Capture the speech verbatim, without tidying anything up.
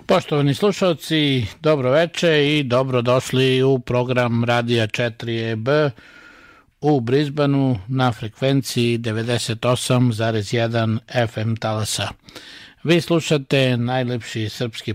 Poštovani slušalci, dobro veče i dobrodošli u program Radija četiri E B u Brisbaneu na frekvenciji devedeset osam zarez jedan F M talasa. Vi slušate najlepši srpski